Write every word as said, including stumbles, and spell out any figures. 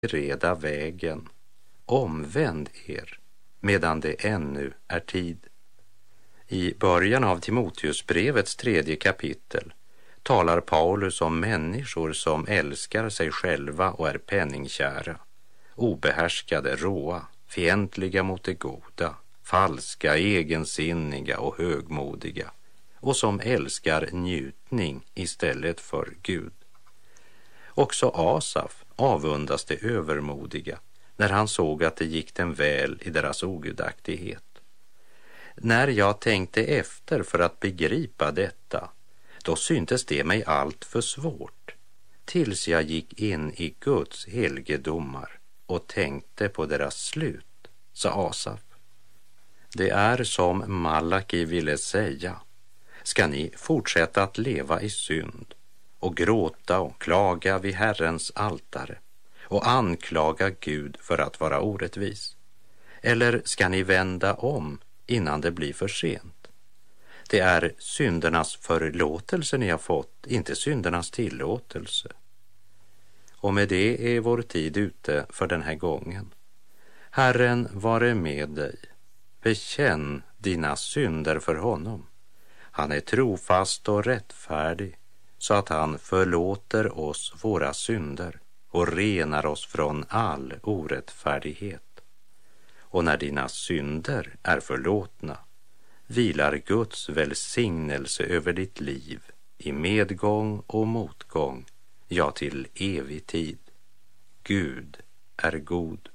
bereda vägen. Omvänd er medan det ännu är tid. I början av Timoteusbrevets tredje kapitel talar Paulus om människor som älskar sig själva och är penningkära, obehärskade, råa, fientliga mot det goda, falska, egensinniga och högmodiga, och som älskar njutning istället för Gud. Också Asaf avundas det övermodiga när han såg att det gick dem väl i deras ogudaktighet. När jag tänkte efter för att begripa detta, då syntes det mig allt för svårt, tills jag gick in i Guds helgedomar och tänkte på deras slut, sa Asaf. Det är som Malaki ville säga: ska ni fortsätta att leva i synd och gråta och klaga vid Herrens altare och anklaga Gud för att vara orättvis? Eller ska ni vända om innan det blir för sent? Det är syndernas förlåtelse ni har fått, inte syndernas tillåtelse. Och med det är vår tid ute för den här gången. Herren vare med dig. Bekänn dina synder för honom. Han är trofast och rättfärdig, så att han förlåter oss våra synder och renar oss från all orättfärdighet. Och när dina synder är förlåtna, vilar Guds välsignelse över ditt liv i medgång och motgång, ja, till evig tid. Gud är god.